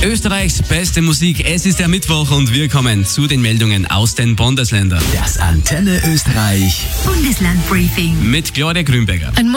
Österreichs beste Musik. Es ist der Mittwoch und wir kommen zu den Meldungen aus den Bundesländern. Das Antenne Österreich Bundeslandbriefing Mit Gloria Grünberger.